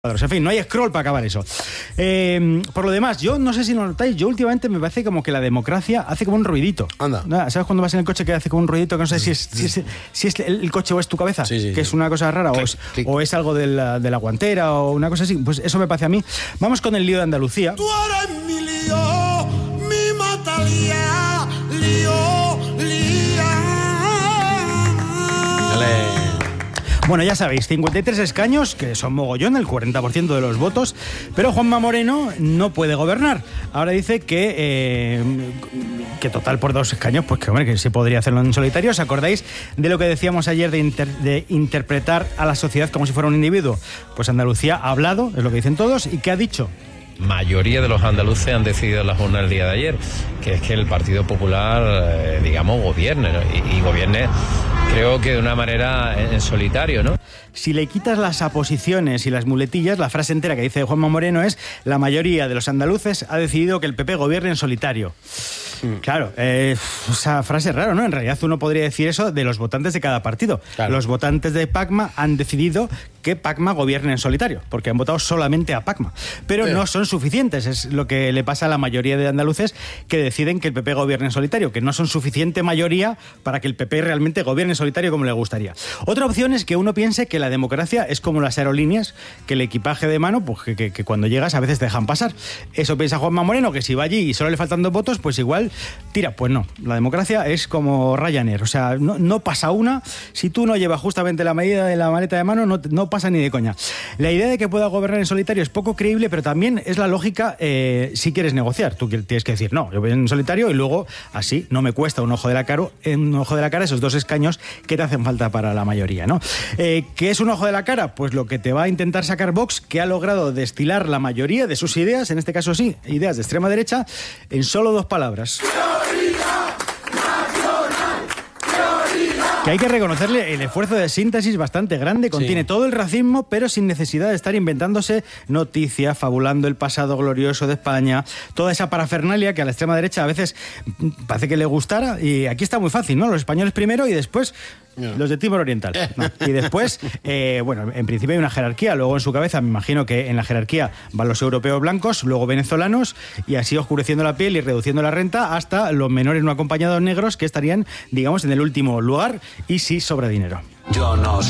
En fin, no hay scroll para acabar eso. Por lo demás, yo no sé si lo notáis, yo últimamente me parece como que la democracia hace como un ruidito. Anda. ¿Sabes cuando vas en el coche que hace como un ruidito que no sé si es el coche o es tu cabeza? Sí. Que es una cosa rara, Clic. o es algo de la guantera o una cosa así. Pues eso me parece a mí. Vamos con el lío de Andalucía. Tú eres mi lío, mi matalía, lío. Bueno, ya sabéis, 53 escaños, que son mogollón, el 40% de los votos, pero Juanma Moreno no puede gobernar. Ahora dice que total por 2 escaños, pues que hombre, que se podría hacerlo en solitario. ¿Os acordáis de lo que decíamos ayer de interpretar a la sociedad como si fuera un individuo? Pues Andalucía ha hablado, es lo que dicen todos, ¿y qué ha dicho? Mayoría de los andaluces han decidido en la jornada del día de ayer, que es que el Partido Popular, gobierne, ¿no? y gobierne, creo que de una manera en solitario, ¿no? Si le quitas las aposiciones y las muletillas, la frase entera que dice Juanma Moreno es: la mayoría de los andaluces ha decidido que el PP gobierne en solitario. Claro, esa frase es rara, ¿no? En realidad uno podría decir eso de los votantes de cada partido. Claro. Los votantes de Pacma han decidido que Pacma gobierne en solitario, porque han votado solamente a Pacma. Pero no son suficientes, es lo que le pasa a la mayoría de andaluces que deciden que el PP gobierne en solitario, que no son suficiente mayoría para que el PP realmente gobierne en solitario como le gustaría. Otra opción es que uno piense que la democracia es como las aerolíneas, que el equipaje de mano, pues que cuando llegas a veces te dejan pasar. Eso piensa Juanma Moreno, que si va allí y solo le faltan 2 votos, pues igual tira. Pues no, la democracia es como Ryanair, o sea, no pasa una. Si tú no llevas justamente la medida de la maleta de mano, no pasa ni de coña. La idea de que pueda gobernar en solitario es poco creíble, pero también es la lógica si quieres negociar. Tú tienes que decir, no, yo voy en solitario y luego así no me cuesta un ojo de la cara esos 2 escaños que te hacen falta para la mayoría, ¿no? ¿Qué es un ojo de la cara? Pues lo que te va a intentar sacar Vox, que ha logrado destilar la mayoría de sus ideas, en este caso sí, ideas de extrema derecha, en solo 2 palabras. Que hay que reconocerle el esfuerzo de síntesis bastante grande, contiene todo el racismo, pero sin necesidad de estar inventándose noticias, fabulando el pasado glorioso de España, toda esa parafernalia que a la extrema derecha a veces parece que le gustara, y aquí está muy fácil, ¿no? Los españoles primero y después los de Timor Oriental. ¿No? Y después, en principio hay una jerarquía, luego en su cabeza me imagino que en la jerarquía van los europeos blancos, luego venezolanos, y así oscureciendo la piel y reduciendo la renta hasta los menores no acompañados negros, que estarían, digamos, en el último lugar, y sí sobra dinero. Yo no